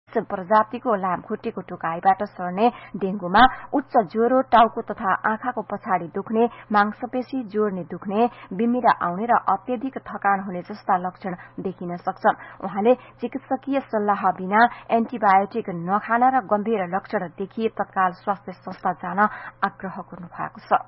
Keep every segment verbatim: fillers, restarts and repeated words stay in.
प्रजातिको लामखुट्टेको टोकाइबाट सर्ने डेंगूमा उच्च ज्वरो, टाउको तथा आँखाको पछाडि दुख्ने, मांसपेशी जोड्ने दुख्ने, बिमिरा आउने र अत्यधिक थकान हुने जस्ता लक्षण देखिन सक्छन्। उहाँले चिकित्सकीय सल्लाह बिना एन्टिबायोटिक नखान र गम्भीर लक्षण देखिए तत्काल स्वास्थ्य संस्था जान आग्रह गर्नु भएको छ।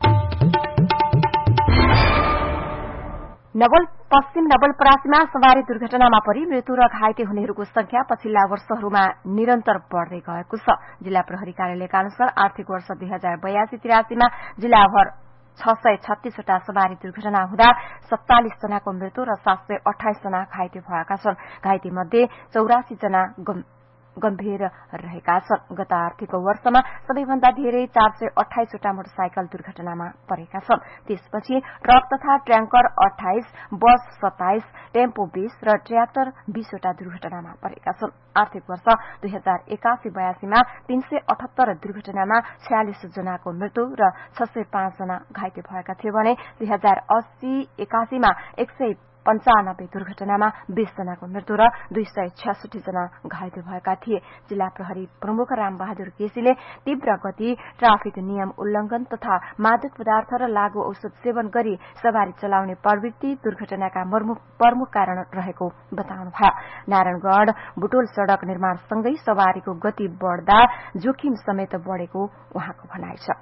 नवल पश्चिम नवलपरासीमा सवारी दुर्घटनामा परि मृत्यु र घाइते हुनेहरूको संख्या पछिल्ला वर्षहरूमा निरन्तर बढ़दै गएको छ। जिल्ला प्रहरी कार्यालयका अनुसार आर्थिक वर्ष दुई हजार बयासी तिरासीमा जिल्लाभर छ सय छत्तीसवटा सवारी दुर्घटना हुँदा सत्तालिस जनाको मृत्यु र सात सय अठाइस जना घाइते भएका छन्। घाइते मध्ये चौरासी जना गम्भीर रहेका छन्। गत आर्थिक वर्षमा सबैभन्दा धेरै चार सय अठाइसवटा मोटरसाइकल दुर्घटनामा परेका छन्। त्यसपछि ट्रक तथा ट्याङ्कर अठाइस, बस सत्ताइस, टेम्पो बीस र ट्र्याक्टर बीसवटा दुर्घटनामा परेका छन्। आर्थिक वर्ष दुई हजार एकासी बयासीमा तीन सय अठहत्तर दुर्घटनामा छयालिस जनाको मृत्यु र छ सय पाँच जना घाइते भएका थिए भने दुई हजार अस्सी एकासीमा एक सय पञ्चानब्बे दुर्घटनामा बीस जनाको मृत्यु र दुई सय छ्यासठी जना घाइते भएका थिए। जिल्ला प्रहरी प्रमुख रामबहादुर केसीले तीव्र गति, ट्राफिक नियम उल्लंघन तथा मादक पदार्थ र लागू औषध सेवन गरी सवारी चलाउने प्रवृत्ति दुर्घटनाका प्रमुख कारण रहेको बताउनुभयो। नारायणगढ़ बुटोल सड़क निर्माणसँगै सवारीको गति बढ़दा जोखिम समेत बढ़ेको उहाँको भनाइ छ।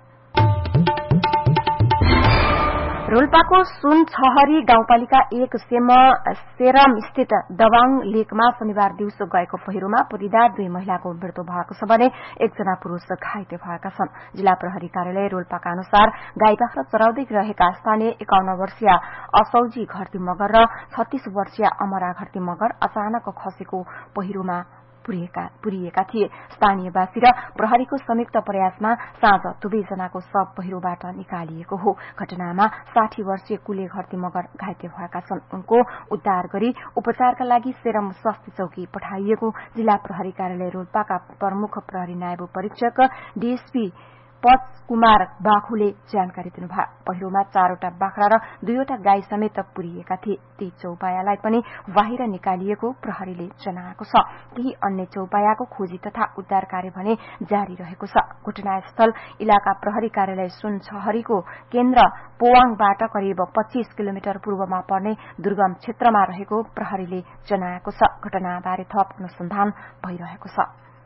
रोल्पाको सुन छहरी गाउँपालिका एक सेरम स्थित दवाङ लेकमा शनिबार दिउँसो गएको पहिरोमा पुरिदा दुई महिलाको मृत्यु भएको छ भने एकजना पुरूष घाइते भएका छन्। जिल्ला प्रहरी कार्यालय रोल्पाका अनुसार गाई बाख्रा चराउँदै रहेका स्थानीय एकाउन्न वर्षीय असौजी घरती मगर र छत्तीस वर्षीय अमरा घरती मगर अचानक खसेको पहिरोमा पुरिएका थिए। स्थानीयवासी र प्रहरीको संयुक्त प्रयासमा साँझ दुवैजनाको शव पहिरोबाट निकालिएको हो। घटनामा साठी वर्षीय कुले घरती मगर घाइते भएका छन्। उनको उद्धार गरी उपचारका लागि सेरम स्वास्थ्य चौकी पठाइएको जिल्ला प्रहरी कार्यालय रोल्पाका प्रमुख प्रहरी नायब परीक्षक डीएसपी पच कुमार बाखुले जानकारी दिनुभयो। पहिरोमा चारवटा बाख्रा र दुईवटा गाई समेत पुरिएका थिए। ती चौपायालाई पनि बाहिर निकालिएको प्रहरीले जनाएको छ। केही अन्य चौपायाको खोजी तथा उद्धार कार्य भने जारी रहेको छ। घटनास्थल इलाका प्रहरी कार्यालय सुन छहरीको केन्द्र पोवाङबाट करिब पच्चीस किलोमिटर पूर्वमा पर्ने दुर्गम क्षेत्रमा रहेको प्रहरीले जनाएको छ। घटनाबारे थप अनुसन्धान भइरहेको छ।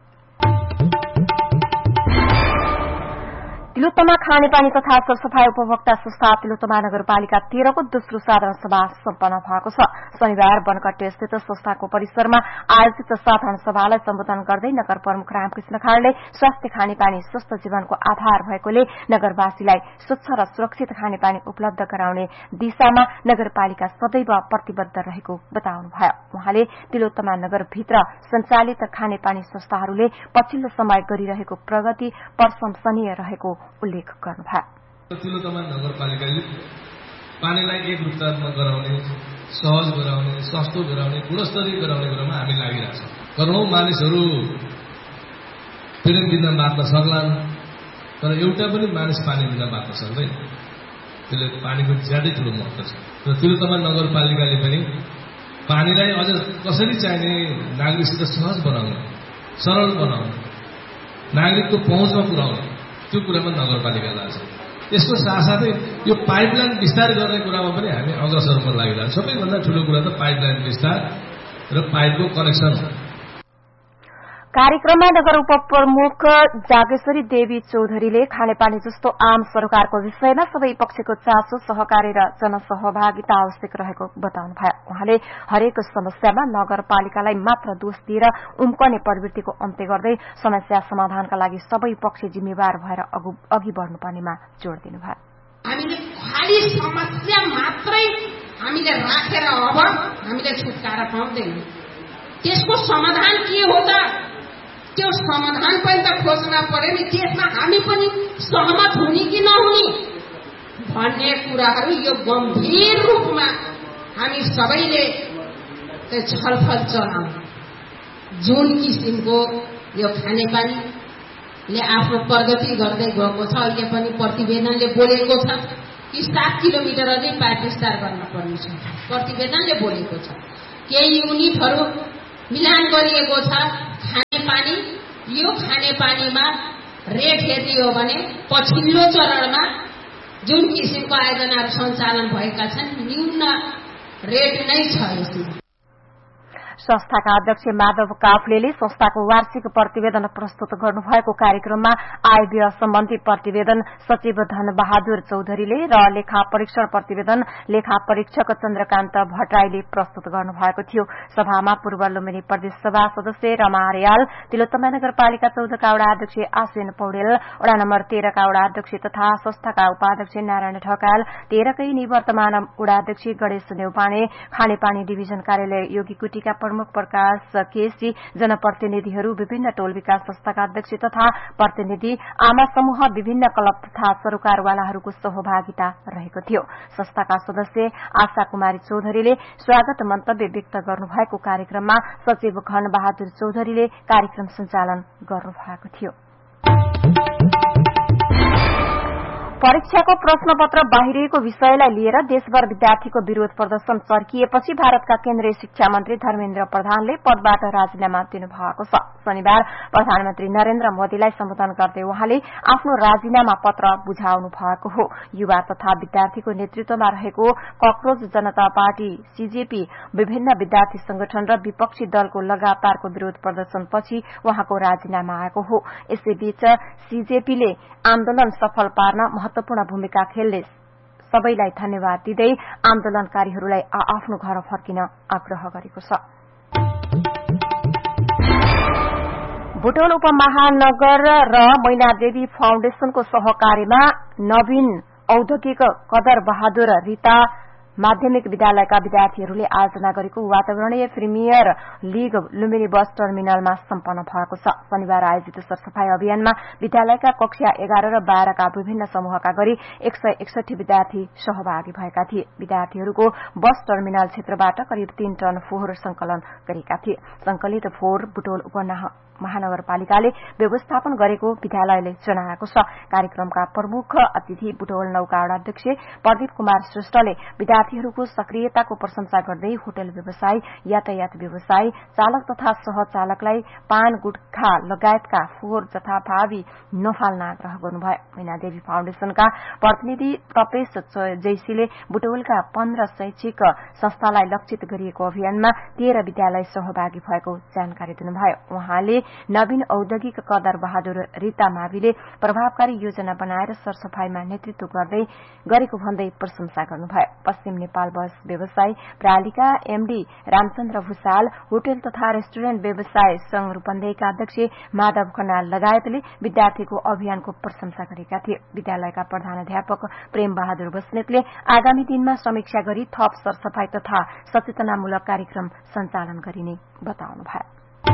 तिलोत्तमा खानेपानी तथा सरसफाई उपभोक्ता संस्था तिलोत्तमा नगरपालिका तेह्रको दोस्रो साधारण सभा सम्पन्न भएको छ। शनिबार बनकट्टे स्थित संस्थाको परिसरमा आयोजित साधारण सभालाई सम्बोधन गर्दै नगर प्रमुख रामकृष्ण खाँडले स्वास्थ्य खानेपानी स्वस्थ जीवनको आधार भएकोले नगरवासीलाई स्वच्छ र सुरक्षित खानेपानी उपलब्ध गराउने दिशामा नगरपालिका सदैव प्रतिबद्ध रहेको बताउनुभयो। उहाँले तिलोत्तमा नगरभित्र सञ्चालित खानेपानी संस्थाहरूले पछिल्लो समय गरिरहेको प्रगति प्रशंसनीय रहेको उल्लेख गर्नुभयो। तिलोत्तमा नगरपालिकाले पानीलाई एक रूपमा गराउने, सहज गराउने, सस्तो गराउने, गुणस्तरीय गराउने कुरामा हामी लागिरहेका छौँ। करोडौं मानिसहरू पीडित बिना बाँच्न सक्लान्, तर एउटा पनि मानिस पानी बिना बाँच्न सक्दैन। त्यसले पानीको ज्यादै ठूलो महत्व छ र तिलोत्तमा नगरपालिकाले पनि पानीलाई अझ कसरी चाहिने नागरिकसित सहज बनाउने, सरल बनाउने, नागरिकको पहुँचमा पुर्याउने त्यो कुरामा नगरपालिका लाग्छ। यसको साथसाथै यो पाइपलाइन विस्तार गर्ने कुरामा पनि हामी अग्रसरमा लागिरहेका छौँ। सबैभन्दा ठूलो कुरा त पाइपलाइन विस्तार र पाइपको कनेक्सन हो। कार्यक्रममा नगर उपप्रमुख जागेश्वरी देवी चौधरीले खानेपानी जस्तो आम सरोकारको विषयमा सबै पक्षको चासो, सहकारी र जनसहभागिता आवश्यक रहेको बताउनुभयो। उहाँले हरेक समस्यामा नगरपालिकालाई मात्र दोष दिएर उम्कने प्रवृत्तिको अन्त्य गर्दै समस्या समाधानका लागि सबै पक्ष जिम्मेवार भएर अघि बढ्नुपर्नेमा जोड़ दिनुभयो। हामीले खाली समस्या मात्रै हामीले राखेर अब हामीले छुटकारा पाउँदैनौँ। त्यसको समाधान के हो त? त्यो समाधान पनि त खोज्न पर्यो नि। त्यसमा हामी पनि सहमत हुने कि नहुने भन्ने कुराहरू यो गम्भीर रूपमा हामी सबैले छलफल चलाउँ। जुन किसिमको यो खानेपानीले आफ्नो प्रगति गर्दै गएको छ, अहिले पनि प्रतिवेदनले बोलेको छ कि सात किलोमिटर अझै पाइप विस्तार गर्न पर्ने छ। प्रतिवेदनले बोलेको छ केही युनिटहरू मिलान गरिएको छ। यो खानेपानीमा रेट हेर्ने हो भने पछिल्लो चरणमा जुन किसिमको आयोजनाहरू सञ्चालन भएका छन् न्यून रेट नै छ यसमा। संस्थाका अध्यक्ष माधव काफ्लेले संस्थाको वार्षिक प्रतिवेदन प्रस्तुत गर्नुभएको कार्यक्रममा आय व्यय सम्बन्धी प्रतिवेदन सचिव धनबहादुर चौधरीले र लेखा परीक्षण प्रतिवेदन लेखा परीक्षक चन्द्रकान्त भट्टराईले प्रस्तुत गर्नुभएको थियो। सभामा पूर्व लुम्बिनी प्रदेश सभा सदस्य रमा आर्याल, तिलोत्तमा नगरपालिका चौधका वडा अध्यक्ष आश्विन पौडेल, वडा नम्बर तेह्रका वडा अध्यक्ष तथा संस्थाका उपाध्यक्ष नारायण ढकाल, तेह्रकै निवर्तमान वडा अध्यक्ष गणेश नेउपाने, खानेपानी डिभिजन कार्यालय योगी कुटीका प्रमुख प्रकाश केसी, जनप्रतिनिधिहरू, विभिन्न टोल विकास संस्थाका अध्यक्ष तथा प्रतिनिधि, आमा समूह, विभिन्न क्लब तथा सरोकारवालाहरूको सहभागिता रहेको थियो। संस्थाका सदस्य आशा कुमारी चौधरीले स्वागत मन्तव्य व्यक्त गर्नुभएको कार्यक्रममा सचिव घन बहादुर चौधरीले कार्यक्रम सञ्चालन गर्नुभएको थियो। परीक्षाको प्रश्नपत्र बाहिरिएको विषयलाई लिएर देशभर विद्यार्थीको विरोध प्रदर्शन चर्किएपछि भारतका केन्द्रीय शिक्षा मन्त्री धर्मेन्द्र प्रधानले पदबाट राजीनामा दिनुभएको छ। शनिबार प्रधानमन्त्री नरेन्द्र मोदीलाई सम्बोधन गर्दै उहाँले आफ्नो राजीनामा पत्र बुझाउनु भएको हो। युवा तथा विद्यार्थीको नेतृत्वमा रहेको कक्रोच जनता पार्टी सीजेपी विभिन्न विद्यार्थी संगठन र विपक्षी दलको लगातारको विरोध प्रदर्शनपछि उहाँको राजीनामा आएको हो। यसैबीच सीजेपीले आन्दोलन सफल पार्न महत्वपूर्ण भूमिका खेल्ने सबैलाई धन्यवाद दिँदै आन्दोलनकारीहरूलाई आफ्नो घर फर्किन आग्रह गरेको छ। बुटोल उपमहानगर र मैनादेवी फाउन्डेशनको सहकार्यमा नवीन औद्योगिक कदर बहादुर रीता माध्यमिक विद्यालयका विद्यार्थीहरूले आयोजना गरेको वातावरणीय प्रिमियर लीग लुम्बिनी बस टर्मिनलमा सम्पन्न भएको छ। शनिबार आयोजित सरसफाई अभियानमा विद्यालयका कक्षा एघार र बाह्रका विभिन्न समूहका गरी एक सय एकसठी विद्यार्थी सहभागी भएका थिए। विद्यार्थीहरूको बस टर्मिनल क्षेत्रबाट करिब तीन टन फोहोर संकलन गरेका थिए। संकलित फोहोर बुटोल उपमहानगरपालिकाले व्यवस्थापन गरेको विद्यालयले जनाएको छ। कार्यक्रमका प्रमुख अतिथि बुटोल नौका वडा अध्यक्ष प्रदीप कुमार श्रेष्ठले विद्यार्थीहरूको सक्रियताको प्रशंसा गर्दै होटल व्यवसाय, यातायात व्यवसाय, चालक तथा सहचालकलाई पान गुटखा लगायतका फोहोर जथाभावी नफाल्न आग्रह गर्नुभयो। मैनादेवी फाउन्डेशनका प्रतिनिधि तपेश जैसीले बुटोलका पन्ध्र शैक्षिक संस्थालाई लक्षित गरिएको अभियानमा तेह्र विद्यालय सहभागी भएको जानकारी दिनुभयो। उहाँले नवीन औद्योगिक कदर बहादुर रीता माविले प्रभावकारी योजना बनाएर सरसफाईमा नेतृत्व गर्दै गरेको भन्दै प्रशंसा गर्नुभयो। पश्चिम नेपाल बस व्यवसाय प्रालिका एमडी रामचन्द्र भूषाल, होटल तथा रेस्टुरेन्ट व्यवसाय संघ रूपन्देहीका अध्यक्ष माधव खनाल लगायतले विद्यार्थीको अभियानको प्रशंसा गरेका थिए। विद्यालयका प्रधानाध्यापक प्रेम बहादुर बस्नेतले आगामी दिनमा समीक्षा गरी थप सरसफाई तथा सचेतनामूलक कार्यक्रम सञ्चालन गरिने बताउनुभयो।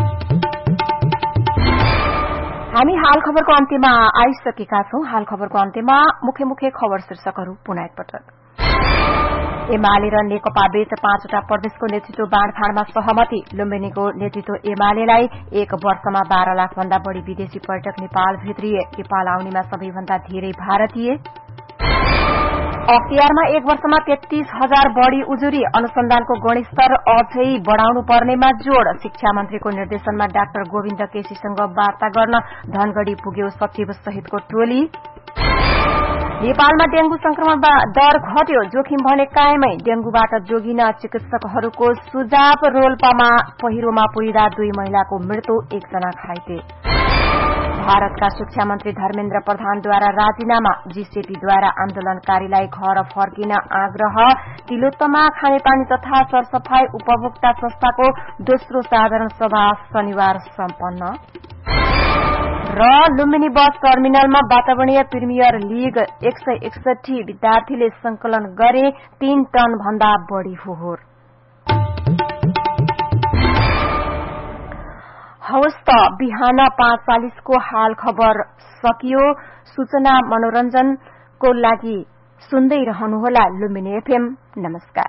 हामी हाल खबरको अन्त्यमा आइसकेका छौं। हाल खबरको अन्त्यमा मुख्य मुख्य खबर शीर्षकहरू पुनः एकपटक। एमाले र नेकपा बीच पाँचवटा प्रदेशको नेतृत्व बाँडफाँडमा सहमति। लुम्बिनीको नेतृत्व एमालेलाई एक वर्षमा बाह्र लाख भन्दा बढ़ी विदेशी पर्यटक नेपाल भित्रिए। नेपाल आउनेमा सबैभन्दा धेरै भारतीय। अख्तियारमा एक वर्षमा तेत्तीस हजार बढ़ी उजुरी। अनुसन्धानको गुणस्तर अझै बढ़ाउनु पर्नेमा जोड़। शिक्षा मन्त्रीको निर्देशनमा डाक्टर गोविन्द केसीसँग वार्ता गर्न धनगढ़ी पुग्यो सचिव सहितको टोली। नेपालमा डेंगू संक्रमण दर घट्यो, जोखिम भने कायमै। डेंगूबाट जोगिन चिकित्सकहरूको सुझाव। रोल्पामा पहिरोमा पुगिँदा दुई महिलाको मृत्यु, एकजना घाइते। भारतका शिक्षा मन्त्री धर्मेन्द्र प्रधानद्वारा राजीनामा। जीसीपीद्वारा आन्दोलनकारीलाई घर फर्किन आग्रह। तिलोत्तमा खानेपानी तथा सरसफाई उपभोक्ता संस्थाको दोस्रो साधारण सभा शनिबार सम्पन्न। र लुम्बिनी बस टर्मिनलमा वातावरणीय प्रिमियर लीग एक सय एकसठी विद्यार्थीले संकलन गरे, तीन टन भन्दा बढ़ी फोहोर। हवस् त बिहान पाँच चालिसको हाल खबर सकियो। सूचना मनोरञ्जनको लागि सुन्दै रहनुहोला लुम्बिनी एफएम। नमस्कार।